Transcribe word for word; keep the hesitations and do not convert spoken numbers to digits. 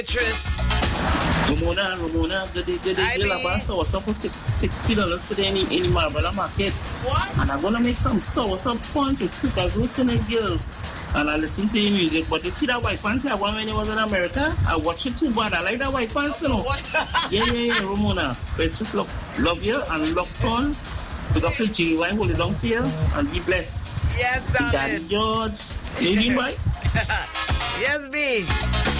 Beatrice. Ramona, Ramona, the the the I the mean- labasa was supposed to sixty dollars today in in the Marbella market. What? And I'm gonna make some sour some punch with cookers roots in a girl. And I listen to your music, but you see that white pants I won when I was in America? I watch it too bad. I like that white pants, you know. Yeah, yeah, yeah, Ramona. But just look, love you and locked on. Look up to G Y, hold it down for you, and be blessed. Yes, Daddy darling. George. You mean, right? Yes, B.